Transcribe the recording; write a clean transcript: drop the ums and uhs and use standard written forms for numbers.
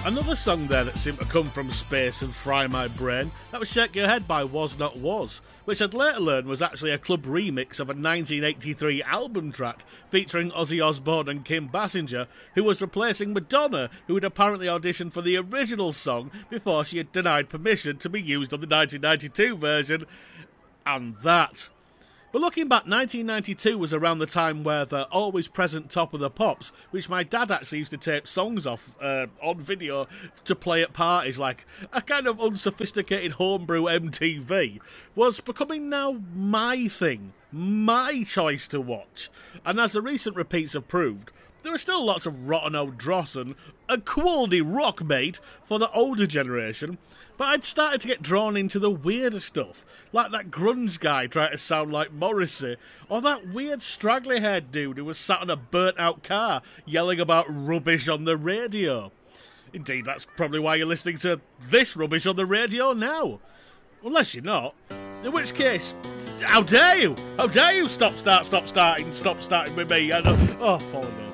Another song there that seemed to come from space and fry my brain, that was Shake Your Head by Was Not Was, which I'd later learned was actually a club remix of a 1983 album track featuring Ozzy Osbourne and Kim Basinger, who was replacing Madonna, who had apparently auditioned for the original song before she had denied permission to be used on the 1992 version. And that. But looking back, 1992 was around the time where the always present Top of the Pops, which my dad actually used to tape songs off on video to play at parties, like a kind of unsophisticated homebrew MTV, was becoming now my thing, my choice to watch. And as the recent repeats have proved, there are still lots of rotten old dross and a quality rock, mate, for the older generation, but I'd started to get drawn into the weirder stuff, like that grunge guy trying to sound like Morrissey, or that weird straggly-haired dude who was sat in a burnt-out car yelling about rubbish on the radio. Indeed, that's probably why you're listening to this rubbish on the radio now. Unless you're not. In which case, how dare you? How dare you stop starting with me? Oh, follow me.